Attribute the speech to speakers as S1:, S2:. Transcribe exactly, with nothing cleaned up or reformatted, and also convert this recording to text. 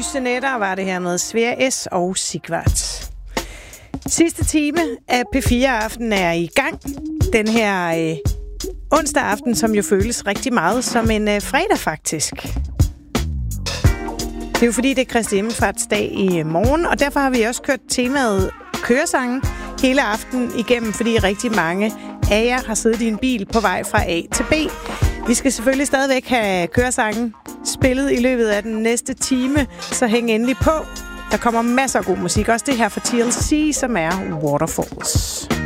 S1: Lyse nætter var det her med Svea S. og Sigvart. Sidste time af P fire Aften er i gang. Den her øh, onsdag aften, som jo føles rigtig meget som en øh, fredag faktisk. Det er jo fordi, det er Kristi Himmelfartsdag i morgen, og derfor har vi også kørt temaet køresangen hele aftenen igennem, fordi rigtig mange af jer har siddet i en bil på vej fra A til B. Vi skal selvfølgelig stadigvæk have køresangen spillet i løbet af den næste time, så hæng endelig på. Der kommer masser af god musik, også det her fra T L C, som er Waterfalls.